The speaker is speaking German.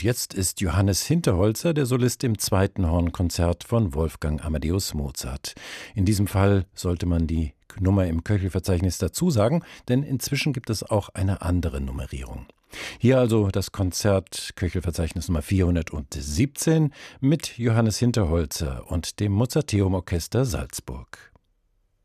Und jetzt ist Johannes Hinterholzer der Solist im zweiten Hornkonzert von Wolfgang Amadeus Mozart. In diesem Fall sollte man die Nummer im Köchelverzeichnis dazu sagen, denn inzwischen gibt es auch eine andere Nummerierung. Hier also das Konzert Köchelverzeichnis Nummer 417 mit Johannes Hinterholzer und dem Mozarteum Orchester Salzburg.